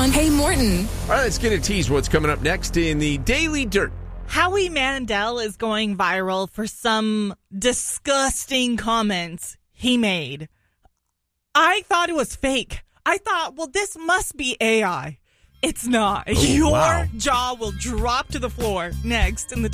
on Hey Morton. All right, let's get a tease. What's coming up next in the Daily Dirt? Howie Mandel is going viral for some disgusting comments he made. I thought it was fake. I thought, well, this must be AI. It's not. Your jaw will drop to the floor next in the